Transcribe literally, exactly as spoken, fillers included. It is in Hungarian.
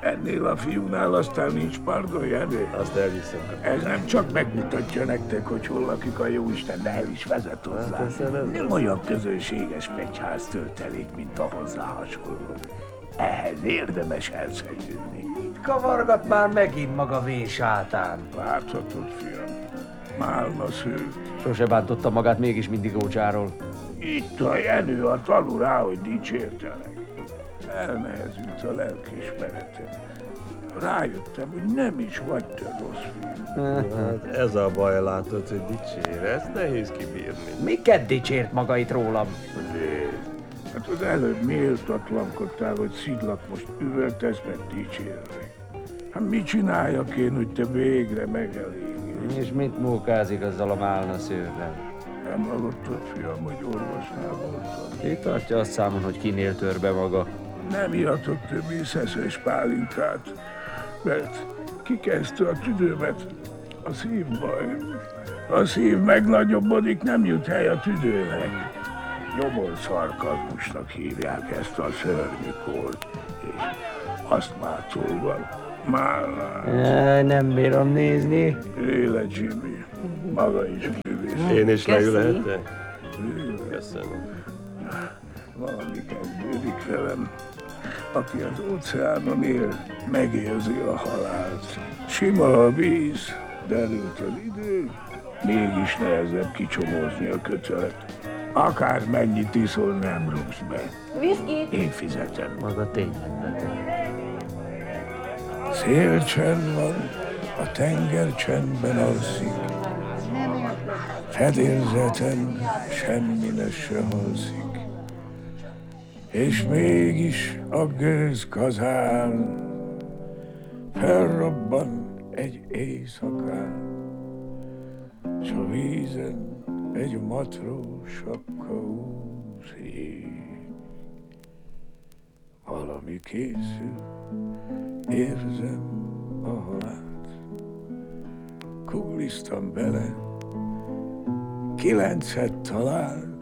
Ennél a fiúnál aztán nincs pardon, Jenő. Azt elviszem. Ez nem csak megmutatja nektek, hogy hol lakik a jóisten, de el is vezet hozzá. Hát, nem olyan közönséges pegyház töltelék, mint a hozzá hasonló. Ehhez érdemes elszegyülni. Kavargat már megint maga vésátán. Láthatod, fiam, málna sző. Sose bántotta magát mégis mindig ócsáról. Itt a Jenő, a tanul rá, hogy dicsértelek. Elnehezült a lelkiismeretem. Rájöttem, hogy nem is vagy te rossz fiú. Hát ez a baj, látod, hogy dicsér, ezt nehéz kibírni. Miket dicsért maga itt rólam? Hát az előbb méltatlankodtál, hogy Szidlak most üvöltesz, mert dicsérlek. Hát mit csináljak én, hogy te végre megelégülj? És mit mókázik azzal a málna szőrrel? Nem hallottad, fiam, hogy orvosnál voltam? Ki tartja azt számon, hogy kinél tör be maga? Nem ihatok többé szeszes pálinkát, mert kikezdte a tüdőmet a szívbaj. A szív megnagyobbodik, nem jut hely a tüdőnek. Nyomorszarkazmusnak hívják ezt a szörnyű kórt, és azt mátolva málnát. Nem bírom nézni. Éle, Jimmy, maga is művész. Én is leülhetek? Köszönöm. Valami kezdődik velem. Aki az óceánon él, megérzi a halált. Sima a víz, derült az idő, mégis nehezebb kicsomózni a kötelet. Akár mennyit iszol, nem rúgsz be. Viszkit? Én fizetem. Maga tényleg beteg. Szélcsend van, a tenger csendben alszik. Fedélzeten semmi ne se halszik. És mégis a gőz kazán felrobban egy éjszakán, s a vízen egy matrós sapka úszik. Valami készül, érzem a halált. Kuglisztam bele, kilencet talált,